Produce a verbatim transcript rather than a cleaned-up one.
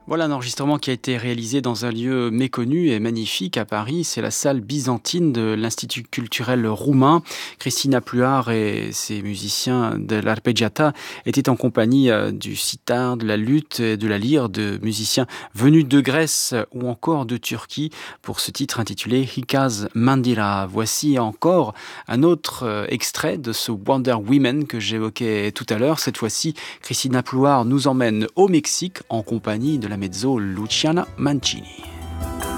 Voilà un enregistrement qui a été réalisé dans un lieu méconnu et magnifique à Paris. C'est la salle byzantine de l'Institut culturel roumain. Christina Pluart et ses musiciens de l'arpeggiata étaient en compagnie euh, du sitar, de la luth et de la lyre, de musiciens venus de Grèce ou encore de Turquie pour ce titre intitulé Hikaz Mandira. Voici encore un autre euh, extrait de ce Wonder Women que j'évoquais tout à l'heure. Cette fois-ci, Christina Pluart nous emmène au Mexique en compagnie de la mezzo Luciana Mancini.